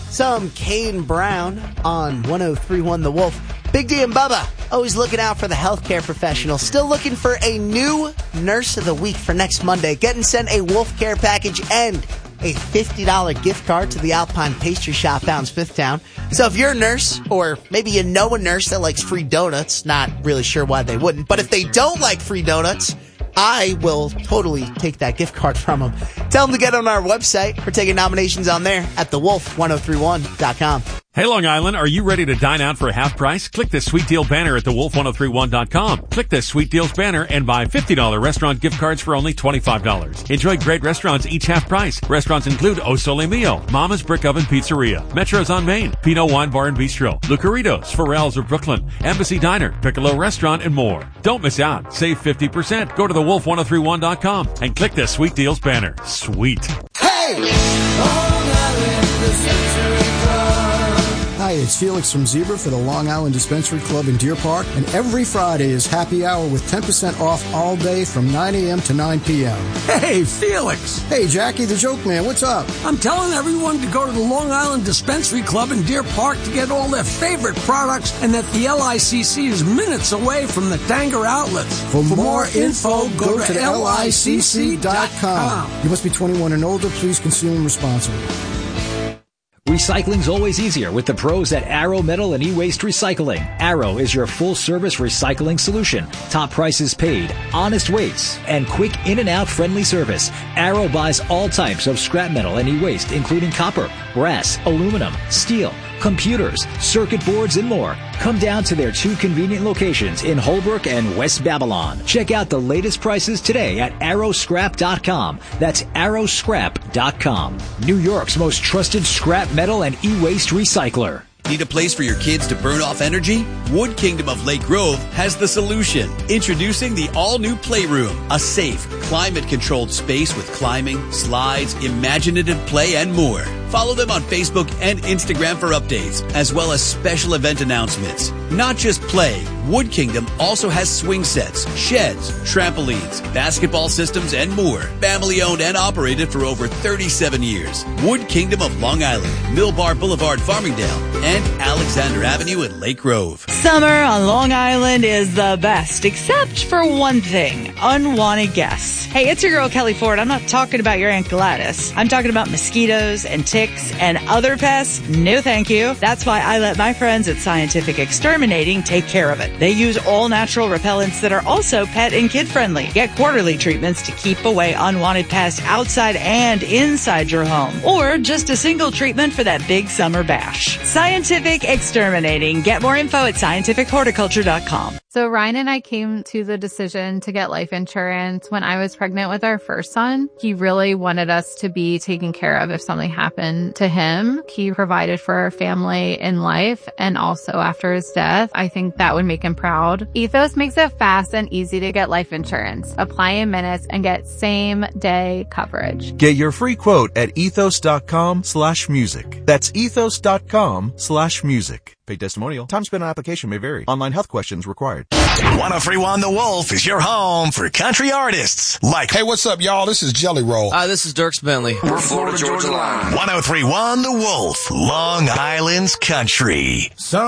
Some Kane Brown on 103.1 The Wolf. Big D and Bubba, always looking out for the healthcare professional. Still looking for a new Nurse of the Week for next Monday. Getting sent a Wolf Care package and a $50 gift card to the Alpine Pastry Shop out in Smithtown. So if you're a nurse, or maybe you know a nurse that likes free donuts, not really sure why they wouldn't, but if they don't like free donuts, I will totally take that gift card from them. Tell them to get on our website. We're taking nominations on there at thewolf1031.com. Hey, Long Island, are you ready to dine out for half price? Click the Sweet Deal banner at thewolf1031.com. Click the Sweet Deals banner and buy $50 restaurant gift cards for only $25. Enjoy great restaurants each half price. Restaurants include O Sole Mio, Mama's Brick Oven Pizzeria, Metro's on Main, Pinot Wine Bar and Bistro, Lucaritos, Pharrell's of Brooklyn, Embassy Diner, Piccolo Restaurant, and more. Don't miss out. Save 50%. Go to thewolf1031.com and click the Sweet Deals banner. Sweet. Hey! Long Island Dispensary Club. Hi, it's Felix from Zebra for the Long Island Dispensary Club in Deer Park, and every Friday is happy hour with 10% off all day from 9 a.m. to 9 p.m. Hey, Felix! Hey, Jackie the Joke Man, what's up? I'm telling everyone to go to the Long Island Dispensary Club in Deer Park to get all their favorite products, and that the LICC is minutes away from the Tanger outlets. For more info, go to LICC.com. You must be 21 and older. Please consume responsibly. Recycling's always easier with the pros at Arrow Metal and E-Waste Recycling. Arrow is your full-service recycling solution. Top prices paid, honest weights, and quick in-and-out friendly service. Arrow buys all types of scrap metal and e-waste, including copper, brass, aluminum, steel, computers, circuit boards, and more. Come down to their two convenient locations in Holbrook and West Babylon. Check out the latest prices today at arrowscrap.com. That's arrowscrap.com. New York's most trusted scrap metal and e-waste recycler. Need a place for your kids to burn off energy? Wood Kingdom of Lake Grove has the solution. Introducing the all-new Playroom, a safe, climate-controlled space with climbing, slides, imaginative play, and more. Follow them on Facebook and Instagram for updates, as well as special event announcements. Not just play, Wood Kingdom also has swing sets, sheds, trampolines, basketball systems, and more. Family owned and operated for over 37 years. Wood Kingdom of Long Island, Millbar Boulevard, Farmingdale, and Alexander Avenue in Lake Grove. Summer on Long Island is the best, except for one thing: unwanted guests. Hey, it's your girl Kelly Ford. I'm not talking about your Aunt Gladys. I'm talking about mosquitoes and ticks and other pests. No thank you. That's why I let my friends at Scientific Exterminating take care of it. They use all natural repellents that are also pet and kid friendly. Get quarterly treatments to keep away unwanted pests outside and inside your home, or just a single treatment for that big summer bash. Scientific Exterminating. Get more info at scientifichorticulture.com. So Ryan and I came to the decision to get life insurance when I was pregnant with our first son. He really wanted us to be taken care of if something happened to him. He provided for our family in life and also after his death. I think that would make him proud. Ethos makes it fast and easy to get life insurance. Apply in minutes and get same day coverage. Get your free quote at ethos.com/music. That's ethos.com/music. Paid testimonial. Time spent on application may vary. Online health questions required. 103.1 The Wolf is your home for country artists like... Hey, what's up, y'all? This is Jelly Roll. Hi, this is Dierks Bentley. We're Florida Georgia Line. 103.1 The Wolf, Long Island's country.